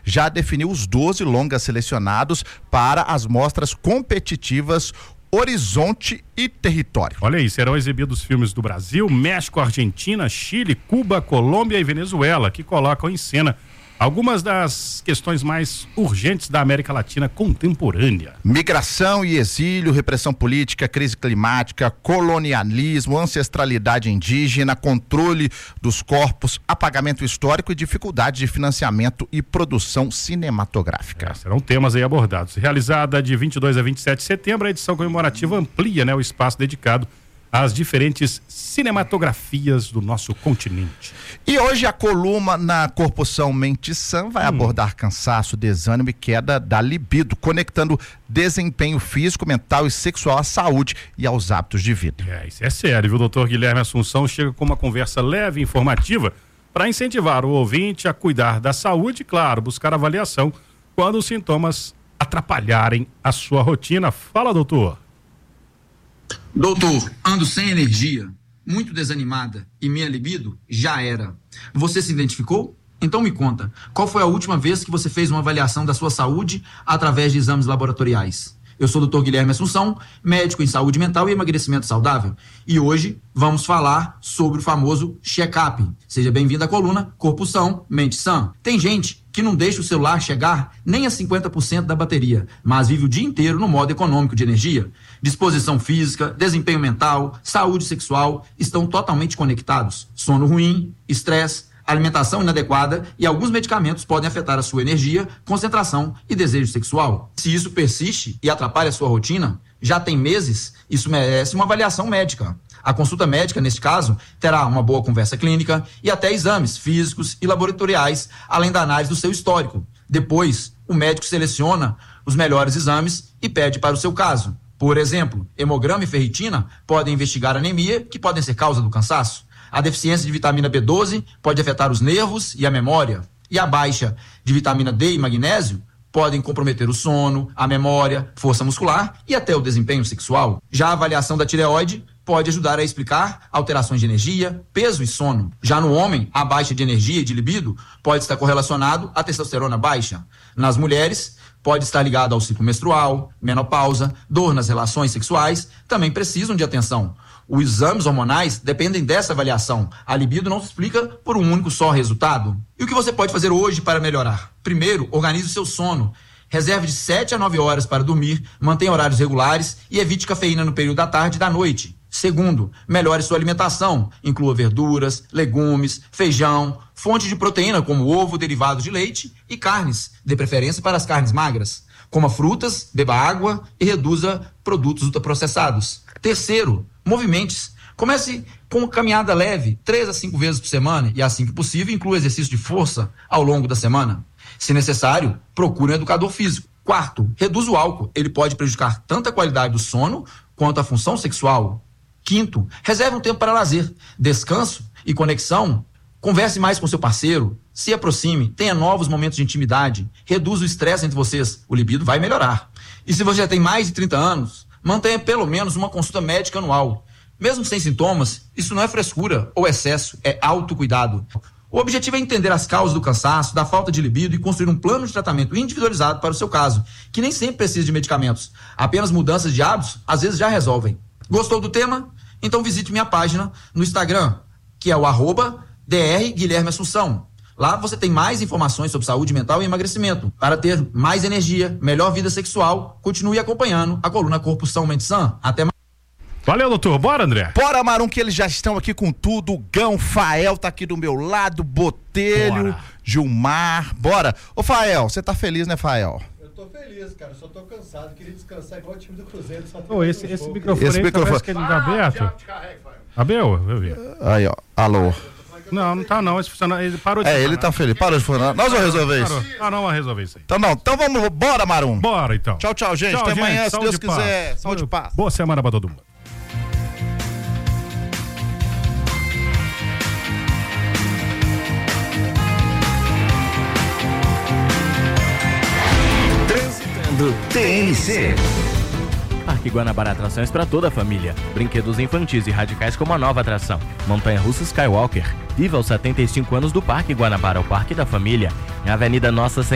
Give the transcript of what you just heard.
já definiu os 12 longas selecionados para as mostras competitivas Horizonte e Território. Olha aí, serão exibidos filmes do Brasil, México, Argentina, Chile, Cuba, Colômbia e Venezuela, que colocam em cena algumas das questões mais urgentes da América Latina contemporânea. Migração e exílio, repressão política, crise climática, colonialismo, ancestralidade indígena, controle dos corpos, apagamento histórico e dificuldade de financiamento e produção cinematográfica. Serão temas aí abordados. Realizada de 22 a 27 de setembro, a edição comemorativa amplia, o espaço dedicado às diferentes cinematografias do nosso continente. E hoje a coluna na Corpo São Mente Sã vai abordar cansaço, desânimo e queda da libido, conectando desempenho físico, mental e sexual à saúde e aos hábitos de vida. Isso é sério, viu? Doutor Guilherme Assunção chega com uma conversa leve e informativa para incentivar o ouvinte a cuidar da saúde e, claro, buscar avaliação quando os sintomas atrapalharem a sua rotina. Fala, doutor. Doutor, ando sem energia, muito desanimada e minha libido já era. Você se identificou? Então me conta, qual foi a última vez que você fez uma avaliação da sua saúde através de exames laboratoriais? Eu sou o Dr. Guilherme Assunção, médico em saúde mental e emagrecimento saudável. E hoje vamos falar sobre o famoso check-up. Seja bem-vindo à coluna Corpo São, Mente Sã. Tem gente que não deixa o celular chegar nem a 50% da bateria, mas vive o dia inteiro no modo econômico de energia. Disposição física, desempenho mental, saúde sexual estão totalmente conectados. Sono ruim, estresse, alimentação inadequada e alguns medicamentos podem afetar a sua energia, concentração e desejo sexual. Se isso persiste e atrapalha a sua rotina, já tem meses, isso merece uma avaliação médica. A consulta médica, neste caso, terá uma boa conversa clínica e até exames físicos e laboratoriais, além da análise do seu histórico. Depois, o médico seleciona os melhores exames e pede para o seu caso. Por exemplo, hemograma e ferritina podem investigar anemia, que podem ser causa do cansaço. A deficiência de vitamina B12 pode afetar os nervos e a memória. E a baixa de vitamina D e magnésio podem comprometer o sono, a memória, força muscular e até o desempenho sexual. Já a avaliação da tireoide pode ajudar a explicar alterações de energia, peso e sono. Já no homem, a baixa de energia e de libido pode estar correlacionado à testosterona baixa. Nas mulheres, pode estar ligado ao ciclo menstrual, menopausa, dor nas relações sexuais, também precisam de atenção. Os exames hormonais dependem dessa avaliação. A libido não se explica por um único só resultado. E o que você pode fazer hoje para melhorar? Primeiro, organize o seu sono. Reserve de 7 a 9 horas para dormir, mantenha horários regulares e evite cafeína no período da tarde e da noite. Segundo, melhore sua alimentação. Inclua verduras, legumes, feijão, fonte de proteína como ovo, derivados de leite e carnes, de preferência para as carnes magras. Coma frutas, beba água e reduza produtos ultraprocessados. Terceiro, movimente-se. Comece com uma caminhada leve, 3 a 5 vezes por semana e, assim que possível, inclua exercício de força ao longo da semana. Se necessário, procure um educador físico. Quarto, reduza o álcool. Ele pode prejudicar tanto a qualidade do sono quanto a função sexual. Quinto, reserve um tempo para lazer, descanso e conexão. Converse mais com seu parceiro, se aproxime, tenha novos momentos de intimidade, reduza o estresse entre vocês, o libido vai melhorar. E se você já tem mais de 30 anos, mantenha pelo menos uma consulta médica anual. Mesmo sem sintomas, isso não é frescura ou excesso, é autocuidado. O objetivo é entender as causas do cansaço, da falta de libido e construir um plano de tratamento individualizado para o seu caso, que nem sempre precisa de medicamentos. Apenas mudanças de hábitos, às vezes, já resolvem. Gostou do tema? Então visite minha página no Instagram, que é o @Dr. Guilherme Assunção. Lá você tem mais informações sobre saúde mental e emagrecimento. Para ter mais energia, melhor vida sexual, continue acompanhando a coluna Corpo São Mente Sã. Até mais. Valeu, doutor. Bora, André. Bora, Marum, que eles já estão aqui com tudo. O Gão, Fael tá aqui do meu lado, Botelho, Bora. Gilmar. Bora. Ô, Fael, você tá feliz, né, Fael? Eu tô feliz, cara. Só tô cansado. Queria descansar igual o time do Cruzeiro. Esse microfone aí parece que ele tá aberto. Abel, eu vi. Aí, ó. Alô. Não tá não. Esse funciona, ele parou de Ele tá feliz. Parou de funcionar. Nós vamos resolver isso. Não vai resolver isso aí. Então não. Então vamos. Bora, Marum. Bora, então. Tchau, tchau, gente. Tchau, Até gente. amanhã, se Saúde Deus e paz. quiser. Saúde e paz. Boa semana pra todo mundo. Do TNC. Parque Guanabara, atrações para toda a família. Brinquedos infantis e radicais como a nova atração Montanha-Russa Skywalker. Viva os 75 anos do Parque Guanabara, o Parque da Família. Na Avenida Nossa Senhora